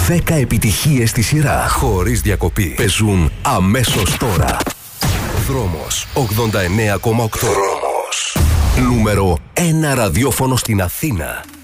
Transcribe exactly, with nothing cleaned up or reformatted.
δέκα επιτυχίες στη σειρά, χωρίς διακοπή. Παίζουν αμέσως τώρα. Δρόμος ογδόντα εννέα κόμμα οκτώ. Δρόμος. Νούμερο ένα ραδιόφωνο στην Αθήνα.